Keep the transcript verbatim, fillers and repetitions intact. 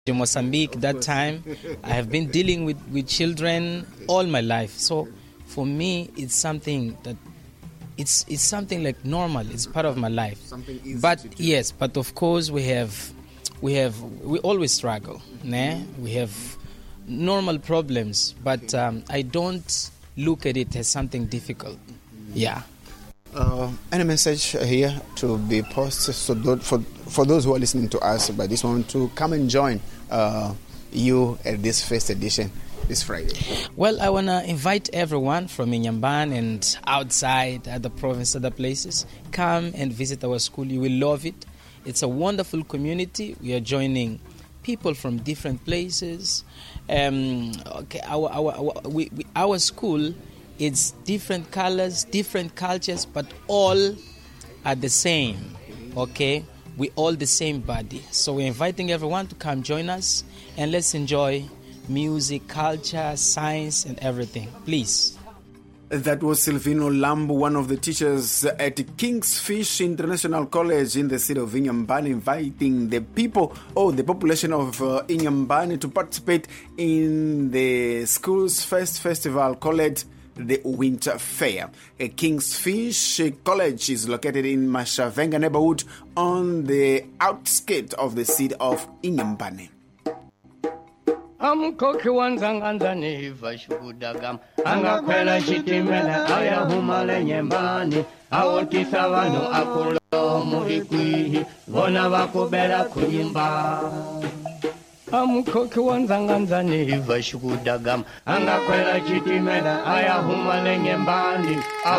in Mozambique that time. I have been dealing with, with children all my life. So for me, it's something that it's it's something like normal. It's part of my life. Something easy but to do. yes, but of course we have we have we always struggle. Né? We have normal problems, but um, I don't look at it as something difficult. Yeah. Uh, any message here to be posted so that for for those who are listening to us by this moment to come and join uh, you at this first edition this Friday? Well, I want to invite everyone from Inyambane and outside other provinces, other places, come and visit our school. You will love it. It's a wonderful community. We are joining people from different places. Um, okay, our our our, we, we, our school. It's different colors, different cultures, but all are the same, okay? We all the same body. So we're inviting everyone to come join us and let's enjoy music, culture, science, and everything. Please. That was Silvino Lambu, one of the teachers at Kingsfish International College in the city of Inyambane, inviting the people or the population of uh, Inyambane to participate in the school's first festival called the Winter Fair. A Kingsfish College is located in Mashavenga neighborhood on the outskirts of the city of Inyambane. Amkoki wanzanganzani vashudagam angakwela chitimela aya humale nyembani awotisa vano akulo muhikwihi vona vakubela kuyimba. Amkoki wanzanganzani vashudagam angakwela chitimela aya humale nyembani